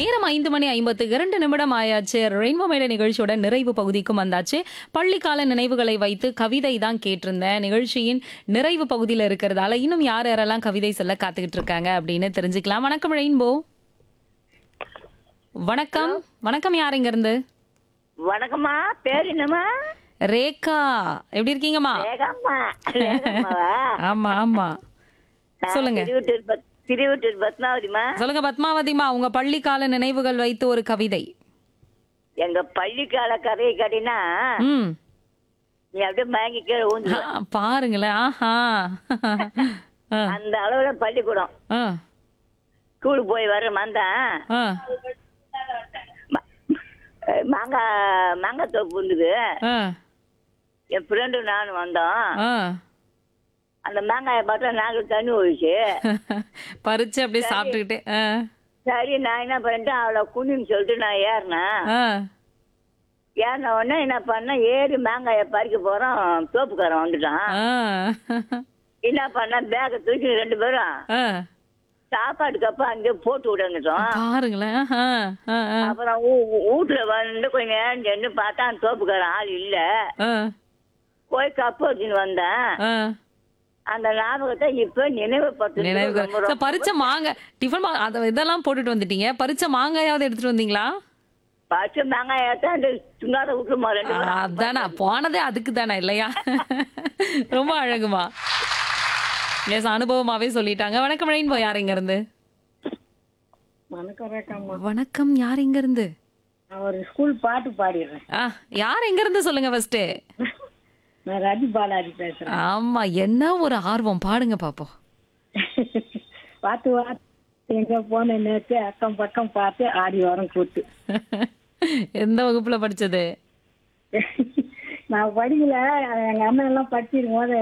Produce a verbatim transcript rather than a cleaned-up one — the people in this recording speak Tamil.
நேரம் ஐந்து மணி ஐம்பத்து இரண்டு நிமிடம் ஆயாச்சு. ரெயின்போ மேடை நிகழ்ச்சியோட நிறைவு பகுதிக்கும் வந்தாச்சு. பள்ளிக்கால நினைவுகளை வைத்து கவிதை தான் கேட்டிருந்தேன். நிகழ்ச்சியின் நிறைவு பகுதியில் இருக்கிறதால இன்னும் யார் யாரெல்லாம் கவிதை சொல்ல காத்துக்கிட்டு இருக்காங்க அப்படின்னு தெரிஞ்சுக்கலாம். வணக்கம் ரெயின்போ. வணக்கம் வணக்கம். யார் இங்க இருந்து? வணக்கம்மா. பேர் என்னம்மா? ரேகா. எப்படி இருக்கீங்கம்மா? ரேகாம்மா. ரேகாம்மாவா? ஆமா ஆமா. சொல்லுங்க திருவட்டூர் பத்- திருவட்டூர் பத்மாவதிமா. சொல்லுங்க பத்மாவதிமா, உங்க பள்ளிக்கால நினைவுகள் வைத்து ஒரு கவிதை. எங்க பள்ளிக்கால கதையை கட்டினா ம் நீ அப்படியே மயங்கி கீழே ஊந்து. ஆ, பாருங்களேன். ஆஹா. ஆ, அந்த அளவுல பள்ளிக்கூடம். ஆ, ஸ்கூலுக்கு போய் வர வந்தான். ஆ, ம- மாங்காய் மாங்காய் தோப்பு இருந்தது. ஆ, என் ஃப்ரெண்டு நானும் வந்தோம். ஆ. அந்த மாங்காயை பார்த்தா நாக்கு தண்ணி ஓடிச்சு. பறிச்சு அப்படியே சாப்பிட்டுக்கிட்டே. ஆ, சரி, நான் என்ன பண்ணிட்டேன், அவளை குனின்னு சொல்லிட்டு நான் ஏறினேன். ஆ, ஏறின உடனே என்ன பண்ணேன், ஏறி மாங்காயை பறிக்க போறோம். தோப்புக்காரன் வந்துட்டான். ஆ, என்ன பண்ண, பேக்கை தூக்கி ரெண்டு பேரும் ஆ. சாப்பாட்டுக்கு அப்ப அங்கே போட்டு விடந்துட்டோம். பாருங்களேன். ஆ, ஆ, ஆ, அப்புறம் ஊ- ஊ- வீட்டுல வந்து கொஞ்ச நேரம் சென்று பார்த்தா அந்த தோப்புக்காரன் ஆள் இல்ல. ஆ, போய் கப்பு வச்சுன்னு வந்தேன். ஆ. அந்த ஞாபகத்தை இப்ப நினைவுபடுத்து. நினைவுகள். சரி, பறிச்ச மாங்காய் டிஃபன் மா- அத இதெல்லாம் போட்டுட்டு வந்துட்டீங்க. பறிச்ச மாங்காயாவது எடுத்துட்டு வந்தீங்களா? பச்சை மாங்காயத்தை அந்த சுங்காத விட்டுருமா ரெண்டு பேரும். அதானா போனதே அதுக்கு தானே இல்லையா? ரொம்ப அழகுமா. எஸ், அனுபவமாவே சொல்லிட்டாங்க. வணக்கம் ரெயின்போ. யார் இங்க இருந்து? வணக்கம் ரேகாம்மா. வணக்கம். யார் இங்க இருந்து? நான் ஒரு ஸ்கூல் பாட்டு பாடிடுறேன். ஆ, யார் எங்க இருந்து சொல்லுங்க ஃபர்ஸ்ட். நான் ரவி பாலாஜி பேசுறேன். ஆமா, என்ன ஒரு ஆர்வம், பாடுங்க பாப்போம். பார்த்து பார்த்து எங்க போன நேற்று அக்கம் பக்கம் பார்த்து ஆடி வரம் கூத்து. எந்த வகுப்புல படிச்சது? நான் படிக்கல, எங்க அண்ணன் எல்லாம் படிச்சிருக்கும் போது